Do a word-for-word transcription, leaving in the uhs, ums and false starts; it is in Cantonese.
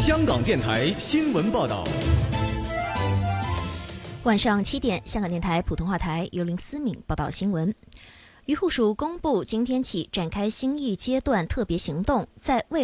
香港电台新闻报道。 晚上七点，香港电台普通话台由林思敏报道新闻。渔护署公布，今天起展开新一阶段特别行动，在未